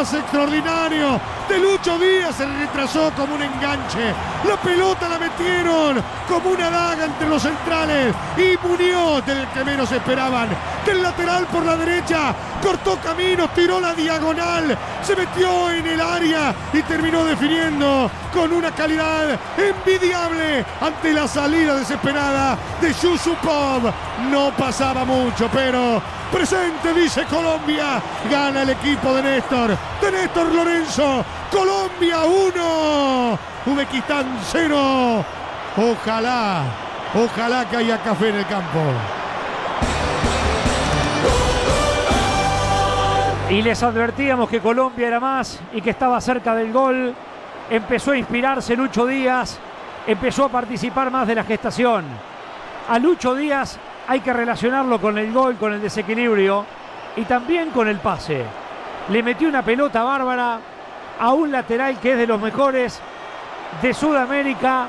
pase extraordinario de Lucho Díaz, se retrasó como un enganche. La pelota la metieron como una daga entre los centrales. Y Muñoz, del que menos esperaban, del lateral por la derecha, cortó camino, tiró la diagonal, se metió en el área y terminó definiendo con una calidad envidiable ante la salida desesperada de Yusupov. No pasaba mucho, pero presente, dice Colombia. Gana el equipo de Néstor Lorenzo. Colombia 1, Uzbekistán 0. Ojalá que haya café en el campo. Y les advertíamos que Colombia era más y que estaba cerca del gol. Empezó a inspirarse Lucho Díaz, empezó a participar más de la gestación. A Lucho Díaz hay que relacionarlo con el gol, con el desequilibrio y también con el pase. Le metió una pelota bárbara a un lateral que es de los mejores de Sudamérica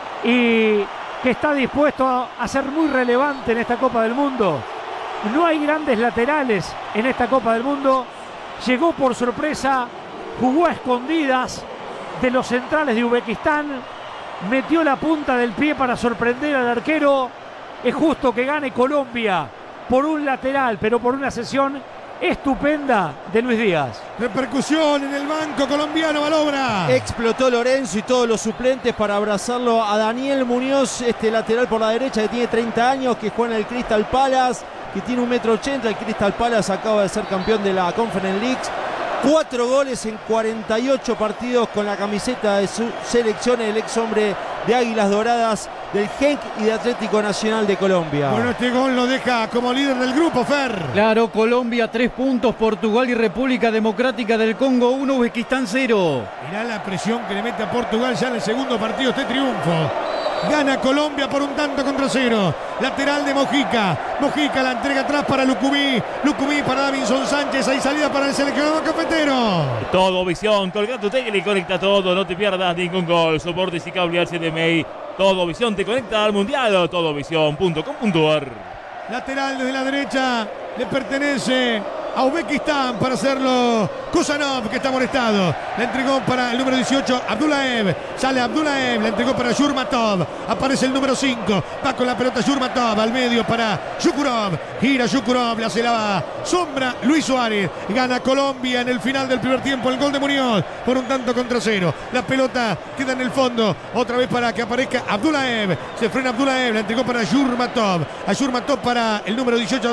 y que está dispuesto a ser muy relevante en esta Copa del Mundo. No hay grandes laterales en esta Copa del Mundo. Llegó por sorpresa, jugó a escondidas de los centrales de Uzbekistán, metió la punta del pie para sorprender al arquero. Es justo que gane Colombia por un lateral, pero por una sesión estupenda de Luis Díaz. Repercusión en el banco colombiano, Malobra. Explotó Lorenzo y todos los suplentes para abrazarlo a Daniel Muñoz, este lateral por la derecha que tiene 30 años, que juega en el Crystal Palace, que tiene 1,80 m. El Crystal Palace acaba de ser campeón de la Conference League. 4 goles en 48 partidos con la camiseta de su selección, el ex hombre de Águilas Doradas, del Genk y de Atlético Nacional de Colombia. Bueno, este gol lo deja como líder del grupo, Fer. Claro, Colombia 3 puntos, Portugal y República Democrática del Congo 1, Uzbekistán 0. Mirá la presión que le mete a Portugal ya en el segundo partido, este triunfo. Gana Colombia por 1-0. Lateral de Mojica. Mojica la entrega atrás para Lucumí. Lucumí para Davinson Sánchez. Hay salida para el seleccionado cafetero. Todo visión. Colga tu tele y conecta todo. No te pierdas ningún gol. Soportes y cable HDMI. Todo visión te conecta al mundial. Todovisión.com.ar. Lateral desde la derecha. Le pertenece a Uzbekistán para hacerlo Kusanov, que está molestado. La entregó para el número 18, Abdullaev. Sale Abdullaev, la entregó para Yurmatov. Aparece el número 5. Va con la pelota Yurmatov al medio para Shukurov. Gira Shukurov, le hace la sombra Luis Suárez. Gana Colombia en el final del primer tiempo. El gol de Muñoz por 1-0. La pelota queda en el fondo. Otra vez para que aparezca Abdullaev. Se frena Abdullaev, la entregó para Yurmatov. A Yurmatov para el número 18,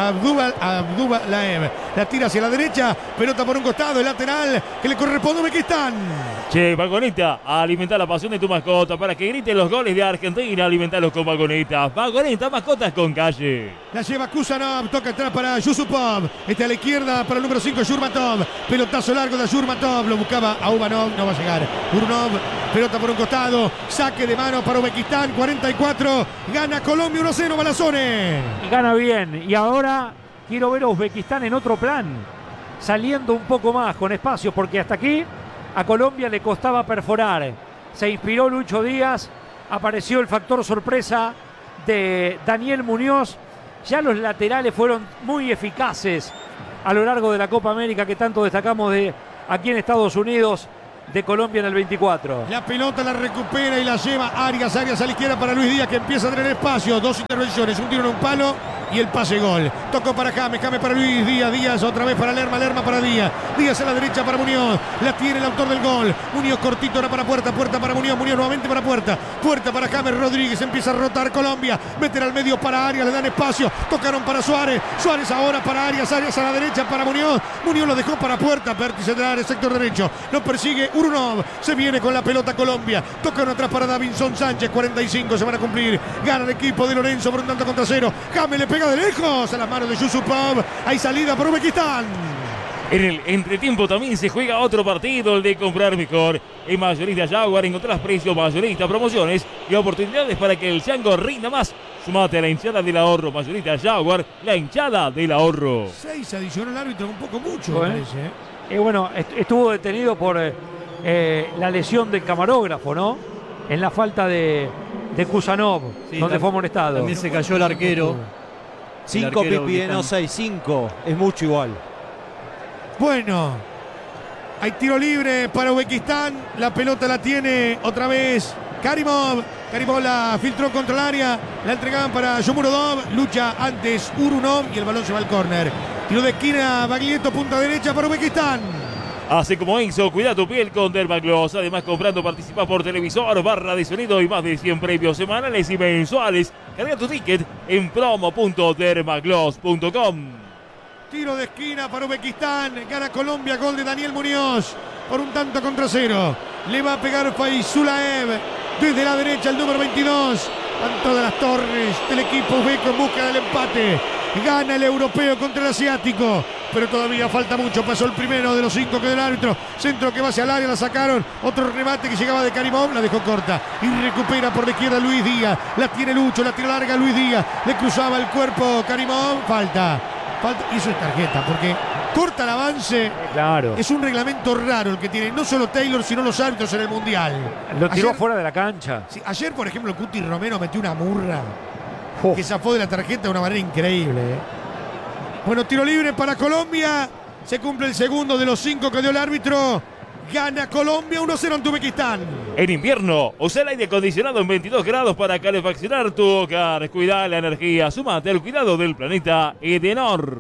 Abdullaev. La tira hacia la derecha. Pelota por un costado, el lateral que le corresponde a Uzbekistán. Che, Vagoneta, alimenta la pasión de tu mascota para que griten los goles de Argentina. Alimentalos con Vagoneta. Vagoneta, mascotas con calle. La lleva Kusanov, toca atrás para Yusupov. Este a la izquierda para el número 5, Yurmatov. Pelotazo largo de Yurmatov. Lo buscaba a Ubanov, no va a llegar. Urnov, pelota por un costado. Saque de mano para Uzbekistán, 44. Gana Colombia 1-0, Balazones. Gana bien. Y ahora quiero ver a Uzbekistán en otro plan, saliendo un poco más con espacio, porque hasta aquí a Colombia le costaba perforar. Se inspiró Lucho Díaz, apareció el factor sorpresa de Daniel Muñoz. Ya los laterales fueron muy eficaces a lo largo de la Copa América que tanto destacamos de aquí en Estados Unidos, de Colombia en el 24. La pelota la recupera y la lleva Arias a la izquierda para Luis Díaz, que empieza a tener espacio. 2 intervenciones, un tiro en un palo y el pase gol. Tocó para James para Luis Díaz. Díaz otra vez para Lerma para Díaz. Díaz a la derecha para Muñoz. La tiene el autor del gol. Muñoz cortito, ahora para Puerta. Puerta para Muñoz. Muñoz nuevamente para Puerta. Puerta para James Rodríguez. Empieza a rotar Colombia. Meter al medio para Arias. Le dan espacio. Tocaron para Suárez. Suárez ahora para Arias. Arias a la derecha para Muñoz. Muñoz lo dejó para Puerta. Vértice del área, sector derecho. Lo persigue Urnov. Se viene con la pelota Colombia. Tocan atrás para Davinson Sánchez. 45 se van a cumplir. Gana el equipo de Lorenzo por 1-0. James le pega de lejos a las manos de Yusupov. Hay salida para Uzbekistán. En el entretiempo también se juega otro partido, el de comprar mejor. En Mayorista Jaguar encontrarás precios mayoristas, promociones y oportunidades para que el chango rinda más. Sumate a la hinchada del ahorro. Mayorista Jaguar, la hinchada del ahorro. 6 adicionó el árbitro, un poco mucho, me parece. Bueno, estuvo detenido por la lesión del camarógrafo, ¿no? En la falta de Kusanov, sí, donde fue amonestado. También se cayó el arquero. 5 Pipi, no 6, 5. Es mucho igual. Bueno, Hay tiro libre para Uzbekistán. La pelota la tiene otra vez Karimov. Karimov la filtró contra el área. La entregaban para Shomurodov. Lucha antes Urunov y el balón se va al córner. Tiro de esquina, Baglietto, punta derecha para Uzbekistán. Así como Enzo, cuida tu piel con Dermagloss. Además, comprando participas por televisor, barra de sonido y más de 100 premios semanales y mensuales. Carga tu ticket en promo.dermagloss.com. Tiro de esquina para Uzbekistán. Gana Colombia, gol de Daniel Muñoz por un tanto contra cero. Le va a pegar Faizulaev desde la derecha el número 22. Van todas las torres del equipo uzbeco en busca del empate. Gana el europeo contra el asiático, pero todavía falta mucho. Pasó el primero de los 5 que dio el árbitro. Centro que va hacia el área, la sacaron. Otro remate que llegaba de Karimov, la dejó corta. Y recupera por la izquierda Luis Díaz. La tiene Lucho, la tira larga Luis Díaz. Le cruzaba el cuerpo Karimov. Falta. Y eso es tarjeta, porque corta el avance. Claro. Es un reglamento raro el que tiene no solo Taylor, sino los árbitros en el Mundial. Lo tiró fuera de la cancha. Sí, ayer, por ejemplo, el Cuti Romero metió una murra que zafó de la tarjeta de una manera increíble. Bueno, tiro libre para Colombia. Se cumple el segundo de los 5 que dio el árbitro. Gana Colombia 1-0 ante Uzbekistán. En invierno, usa el aire acondicionado en 22 grados para calefaccionar tu hogar. Cuida la energía, súmate al cuidado del planeta Edenor.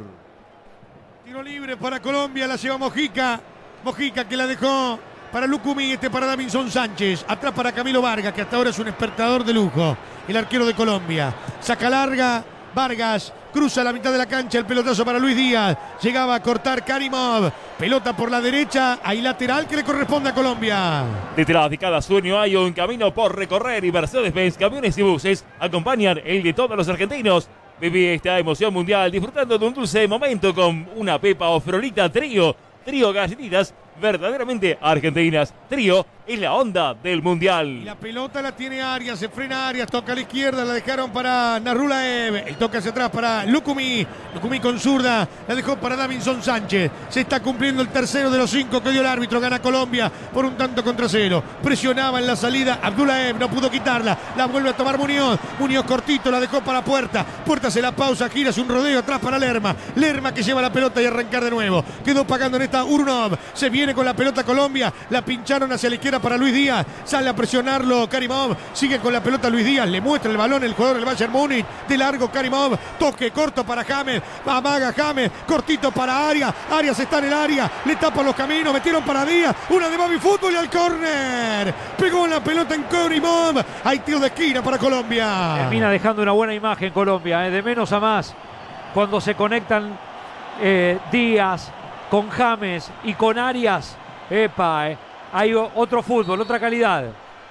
Tiro libre para Colombia, la lleva Mojica. Mojica que la dejó para Lucumí, para Davinson Sánchez. Atrás para Camilo Vargas, que hasta ahora es un espectador de lujo. El arquero de Colombia. Saca larga, Vargas. Cruza la mitad de la cancha, el pelotazo para Luis Díaz. Llegaba a cortar Karimov. Pelota por la derecha, hay lateral que le corresponde a Colombia. Detrás de cada sueño hay un camino por recorrer y Mercedes-Benz Camiones y Buses acompañan el de todos los argentinos. Viví esta emoción mundial disfrutando de un dulce momento con una pepa o frolita trío. Trío galletitas verdaderamente argentinas. Trío es la onda del mundial. Y la pelota la tiene Arias, se frena Arias, toca a la izquierda, la dejaron para Narulaev. El toque hacia atrás para Lucumí. Lucumí con zurda, la dejó para Davinson Sánchez. Se está cumpliendo el tercero de los 5 que dio el árbitro. Gana Colombia por un tanto contra cero. Presionaba en la salida Abdulaev, no pudo quitarla. La vuelve a tomar Muñoz. Muñoz cortito, la dejó para Puerta. Puerta se la pausa, gira, hace un rodeo atrás para Lerma. Lerma que lleva la pelota y arrancar de nuevo. Quedó pagando en esta Urunov. Se viene con la pelota Colombia. La pincharon hacia la izquierda para Luis Díaz. Sale a presionarlo Karimov. Sigue con la pelota Luis Díaz. Le muestra el balón el jugador del Bayern Múnich. De largo Karimov. Toque corto para James. Amaga James. Cortito para Arias. Arias está en el área. Le tapan los caminos. Metieron para Díaz. Una de Baby Fútbol y al córner. Pegó la pelota en Karimov. Hay tiro de esquina para Colombia. Termina dejando una buena imagen Colombia. De menos a más. Cuando se conectan Díaz con James y con Arias. Hay otro fútbol, otra calidad.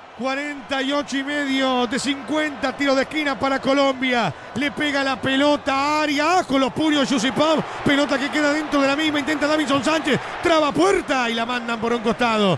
48,5 de 50, tiro de esquina para Colombia. Le pega la pelota a Arias con los puños Yusipov. Pelota que queda dentro de la misma. Intenta Davinson Sánchez. Traba Puerta y la mandan por un costado.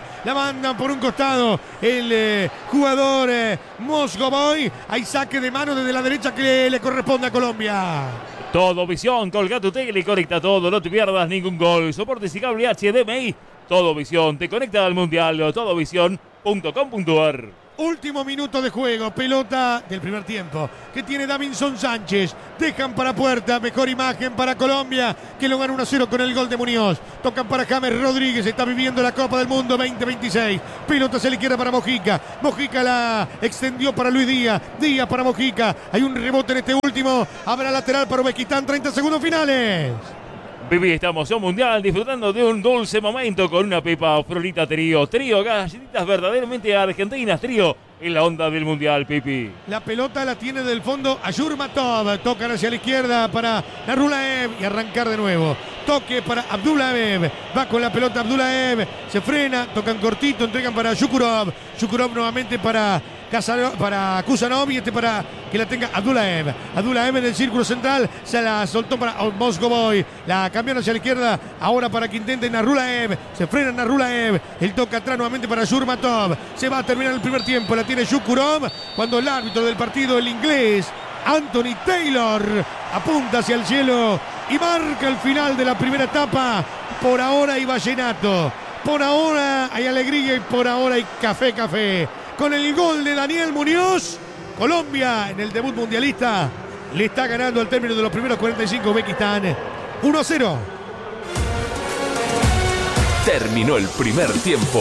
El jugador Mosgovoy. Hay saque de mano desde la derecha que le corresponde a Colombia. Todo Visión, colga tu tele y conecta todo, no te pierdas ningún gol. Soportes y cable HDMI. Todo Visión, te conecta al Mundial. Todovisión.com.ar. Último minuto de juego, pelota del primer tiempo que tiene Davinson Sánchez. Dejan para Puerta, mejor imagen para Colombia, que lo gana 1-0 con el gol de Muñoz. Tocan para James Rodríguez, está viviendo la Copa del Mundo 2026. Pelota hacia la izquierda para Mojica. Mojica la extendió para Luis Díaz. Díaz para Mojica. Hay un rebote en este último. Habrá lateral para Uzbekistán, 30 segundos finales. Viví esta emoción mundial disfrutando de un dulce momento con una pepa o frolita trío. Trío, galletitas verdaderamente argentinas. Trío en la onda del mundial, Pipi. La pelota la tiene del fondo Ayurmatov. Tocan hacia la izquierda para Narulaev y arrancar de nuevo. Toque para Abdulaev. Va con la pelota Abdulaev. Se frena, tocan cortito, entregan para Shukurov. Shukurov nuevamente para Kusanov y para que la tenga Abdulaev. Abdulaev en el círculo central. Se la soltó para Mosgovoy. La cambiaron hacia la izquierda. Ahora para que intente Narulaev. Se frena Narulaev. El toque atrás nuevamente para Ayurmatov. Se va a terminar el primer tiempo. La tiene Shukurov. Cuando el árbitro del partido, el inglés Anthony Taylor, apunta hacia el cielo y marca el final de la primera etapa. Por ahora hay vallenato. Por ahora hay alegría y por ahora hay café. Con el gol de Daniel Muñoz, Colombia en el debut mundialista le está ganando al término de los primeros 45 Uzbekistán 1-0. Terminó el primer tiempo.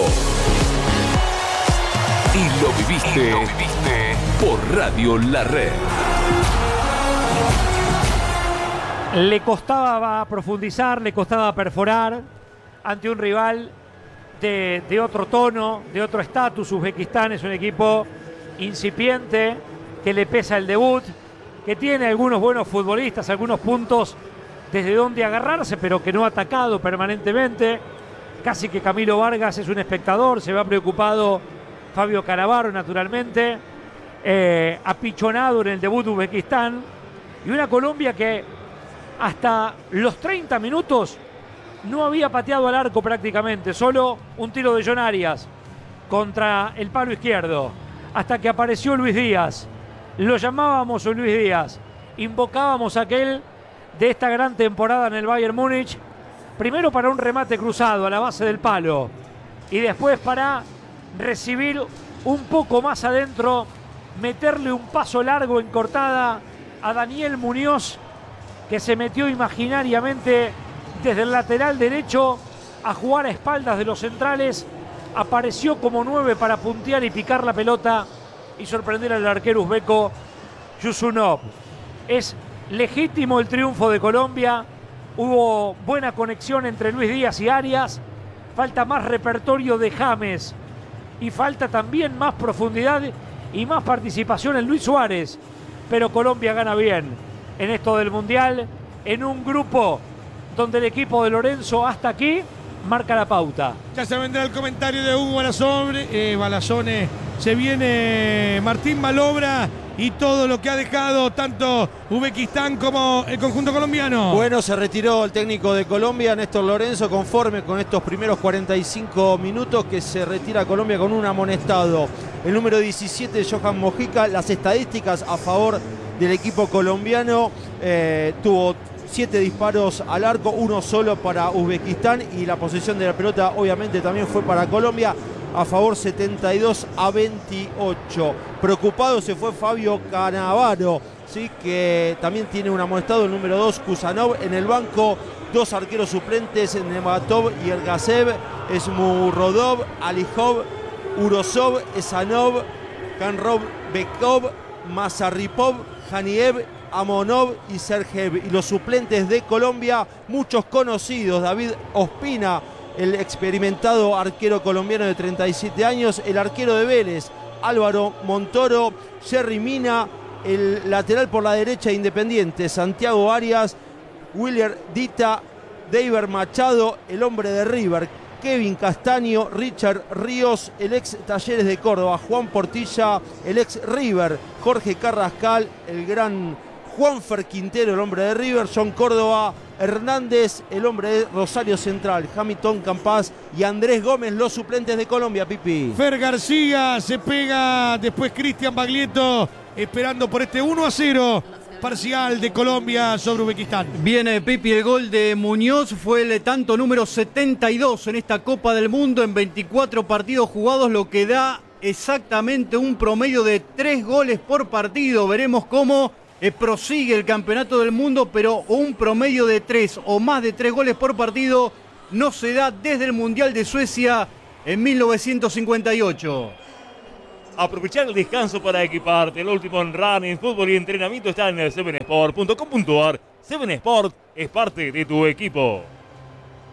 Y lo viviste por Radio La Red. Le costaba profundizar, le costaba perforar ante un rival de otro tono, de otro estatus. Uzbekistán es un equipo incipiente, que le pesa el debut, que tiene algunos buenos futbolistas, algunos puntos desde donde agarrarse, pero que no ha atacado permanentemente. Casi que Camilo Vargas es un espectador, se va preocupado Fabio Cannavaro, naturalmente, apichonado en el debut de Uzbekistán, y una Colombia que hasta los 30 minutos no había pateado al arco prácticamente, solo un tiro de John Arias contra el palo izquierdo, hasta que apareció Luis Díaz. Lo llamábamos Luis Díaz, invocábamos a aquel de esta gran temporada en el Bayern Múnich, primero para un remate cruzado a la base del palo y después para recibir un poco más adentro, meterle un paso largo en cortada a Daniel Muñoz, que se metió imaginariamente desde el lateral derecho a jugar a espaldas de los centrales, apareció como 9 para puntear y picar la pelota y sorprender al arquero uzbeco Yusunov. Es legítimo el triunfo de Colombia, hubo buena conexión entre Luis Díaz y Arias, falta más repertorio de James y falta también más profundidad y más participación en Luis Suárez, pero Colombia gana bien en esto del Mundial, en un grupo donde el equipo de Lorenzo hasta aquí marca la pauta. Ya se vendrá el comentario de Hugo Balazone. Se viene Martín Malobra y todo lo que ha dejado tanto Uzbekistán como el conjunto colombiano. Bueno, se retiró el técnico de Colombia, Néstor Lorenzo, conforme con estos primeros 45 minutos, que se retira Colombia con un amonestado. El número 17, Johan Mojica. Las estadísticas a favor del equipo colombiano: tuvo 7 disparos al arco, 1 solo para Uzbekistán, y la posesión de la pelota obviamente también fue para Colombia. A favor 72-28. Preocupado se fue Fabio Cannavaro, ¿sí? Que también tiene un amonestado, el número 2, Kusanov. En el banco, 2 arqueros suplentes, Nematov y Ergasev, Smurodov, Alijov, Urosov, Esanov, Kanrov, Bekov, Mazarripov, Janiev, Amonov y Sergev. Y los suplentes de Colombia, muchos conocidos: David Ospina, el experimentado arquero colombiano de 37 años, el arquero de Vélez, Álvaro Montoro, Jerry Mina, el lateral por la derecha Independiente, Santiago Arias, William Dita, David Machado, el hombre de River, Kevin Castaño, Richard Ríos, el ex Talleres de Córdoba, Juan Portilla, el ex River, Jorge Carrascal, el gran Juanfer Quintero, el hombre de River, John Córdoba Hernández, el hombre de Rosario Central, Hamilton Campas y Andrés Gómez, los suplentes de Colombia, Pipi. Fer García se pega, después Cristian Baglietto, esperando por este 1-0 parcial de Colombia sobre Uzbekistán. Viene Pipi, el gol de Muñoz fue el tanto número 72 en esta Copa del Mundo en 24 partidos jugados, lo que da exactamente un promedio de 3 goles por partido. Veremos cómo prosigue el Campeonato del Mundo, pero un promedio de 3 o más de 3 goles por partido no se da desde el Mundial de Suecia en 1958. Aprovechar el descanso para equiparte. El último en running, fútbol y entrenamiento está en 7sport.com.ar. 7sport es parte de tu equipo.